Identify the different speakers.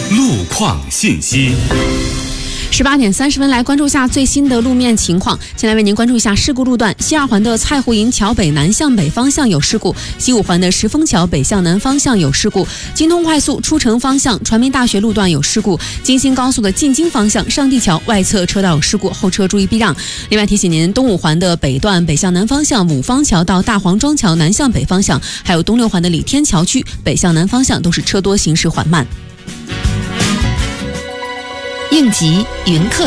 Speaker 1: 路况信息。
Speaker 2: 18点30分，来关注下最新的路面情况。先来为您关注一下事故路段：西2环的蔡湖营桥北南向北方向有事故；西5环的石峰桥北向南方向有事故；京通快速出城方向传媒大学路段有事故；京新高速的进京方向上地桥外侧车道有事故，后车注意避让。另外提醒您，东5环的北段北向南方向五方桥到大黄庄桥南向北方向，还有东6环的李天桥区北向南方向都是车多，行驶缓慢。
Speaker 3: 应急云课